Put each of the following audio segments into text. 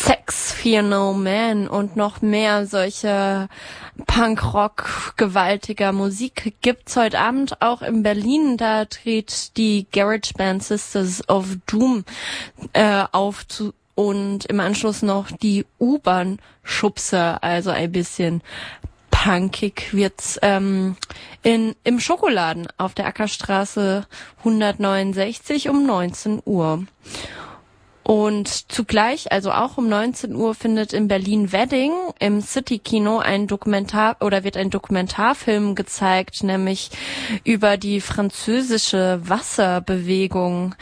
Sex Fear No Man und noch mehr solche Punkrock gewaltiger Musik gibt's heute Abend auch in Berlin. Da tritt die Garage Band Sisters of Doom auf und im Anschluss noch die U-Bahn-Schubser, also ein bisschen punkig wird's im Schokoladen auf der Ackerstraße 169 um 19 Uhr. Und zugleich, also auch um 19 Uhr, findet in Berlin-Wedding im City-Kino wird ein Dokumentarfilm gezeigt, nämlich über die französische Wasserbewegung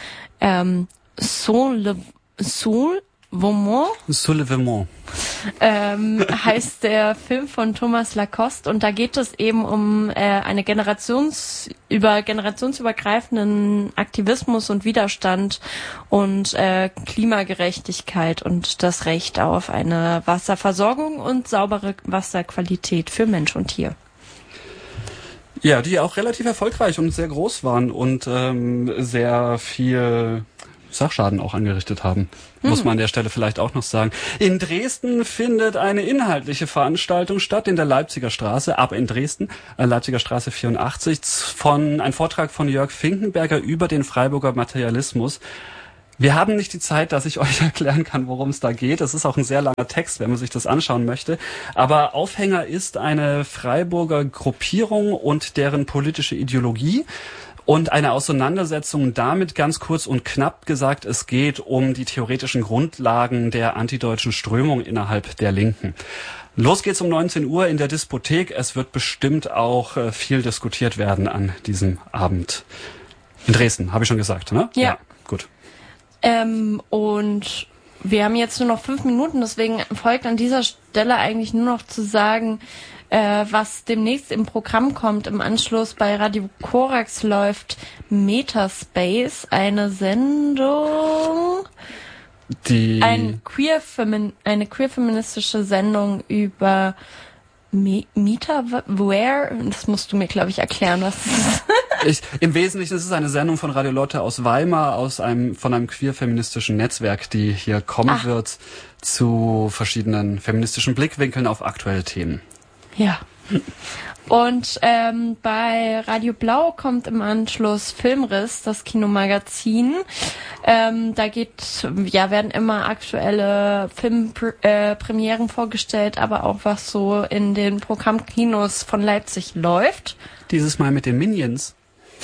Soulèvement heißt der Film von Thomas Lacoste, und da geht es eben um eine generationsübergreifenden Aktivismus und Widerstand und Klimagerechtigkeit und das Recht auf eine Wasserversorgung und saubere Wasserqualität für Mensch und Tier. Ja, die auch relativ erfolgreich und sehr groß waren und sehr viel Sachschaden auch angerichtet haben. Muss man an der Stelle vielleicht auch noch sagen. In Dresden findet eine inhaltliche Veranstaltung statt in der Leipziger Straße, aber in Dresden, Leipziger Straße 84, ein Vortrag von Jörg Finkenberger über den Freiburger Materialismus. Wir haben nicht die Zeit, dass ich euch erklären kann, worum es da geht. Es ist auch ein sehr langer Text, wenn man sich das anschauen möchte. Aber Aufhänger ist eine Freiburger Gruppierung und deren politische Ideologie. Und eine Auseinandersetzung damit, ganz kurz und knapp gesagt, es geht um die theoretischen Grundlagen der antideutschen Strömung innerhalb der Linken. Los geht's um 19 Uhr in der Diskothek. Es wird bestimmt auch viel diskutiert werden an diesem Abend. In Dresden, habe ich schon gesagt, ne? Ja. Gut. Und wir haben jetzt nur noch 5 Minuten, deswegen folgt an dieser Stelle eigentlich nur noch zu sagen, was demnächst im Programm kommt. Im Anschluss bei Radio Korax läuft Metaspace, eine Sendung, eine queer-feministische Sendung über Metaware. Das musst du mir, glaube ich, erklären, was das ist. Im Wesentlichen ist es eine Sendung von Radio Lotte aus Weimar, von einem queer-feministischen Netzwerk, die hier kommen wird zu verschiedenen feministischen Blickwinkeln auf aktuelle Themen. Ja. Und bei Radio Blau kommt im Anschluss Filmriss, das Kinomagazin. Da werden immer aktuelle Filmpremieren vorgestellt, aber auch was so in den Programmkinos von Leipzig läuft. Dieses Mal mit den Minions.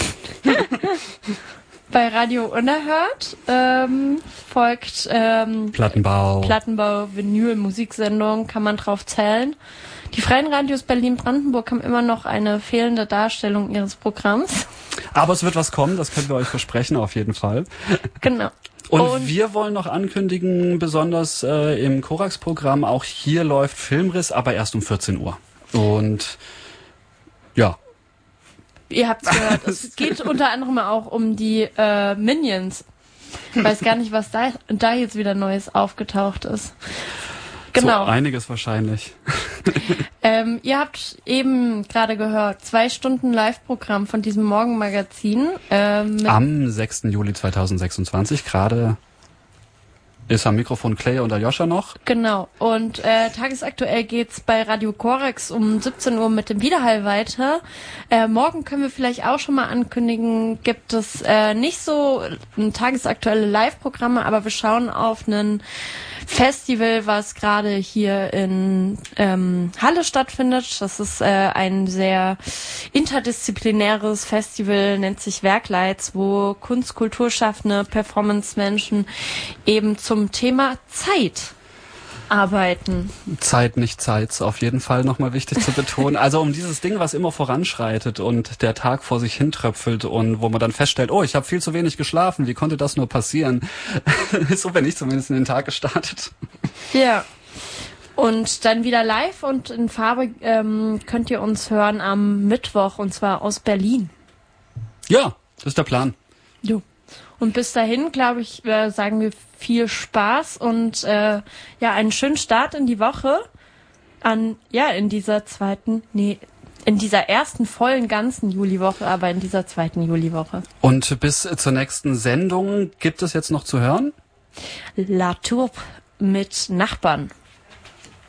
Bei Radio Unerhört folgt Plattenbau, Vinyl, Musiksendung, kann man drauf zählen. Die Freien Radios Berlin-Brandenburg haben immer noch eine fehlende Darstellung ihres Programms. Aber es wird was kommen, das können wir euch versprechen, auf jeden Fall. Genau. Und wir wollen noch ankündigen, besonders im Korax-Programm, auch hier läuft Filmriss, aber erst um 14 Uhr. Und ja. Ihr habt's gehört, es geht unter anderem auch um die Minions. Ich weiß gar nicht, was da jetzt wieder Neues aufgetaucht ist. Genau. So einiges wahrscheinlich. Ihr habt eben gerade gehört, 2 Stunden Live-Programm von diesem Morgenmagazin. Am 6. Juli 2026, gerade ist am Mikrofon Clay und Aljoscha noch. Genau. Und tagesaktuell geht's bei Radio Korax um 17 Uhr mit dem Widerhall weiter. Morgen können wir vielleicht auch schon mal ankündigen, gibt es nicht so tagesaktuelle Live-Programme, aber wir schauen auf einen Festival, was gerade hier in Halle stattfindet. Das ist ein sehr interdisziplinäres Festival, nennt sich Werkleits, wo Kunst-, Kulturschaffende, Performance-Menschen eben zum Thema Zeit arbeiten. Zeit, nicht Zeit, auf jeden Fall nochmal wichtig zu betonen. Also um dieses Ding, was immer voranschreitet und der Tag vor sich hintröpfelt und wo man dann feststellt, oh, ich habe viel zu wenig geschlafen, wie konnte das nur passieren? So bin ich zumindest in den Tag gestartet. Ja. Und dann wieder live und in Farbe könnt ihr uns hören am Mittwoch, und zwar aus Berlin. Ja, das ist der Plan. Jo. Und bis dahin, glaube ich, sagen wir viel Spaß und einen schönen Start in die Woche in dieser ersten vollen ganzen Juliwoche, aber in dieser 2. Juliwoche. Und bis zur nächsten Sendung gibt es jetzt noch zu hören? La Tourbe mit Nachbarn.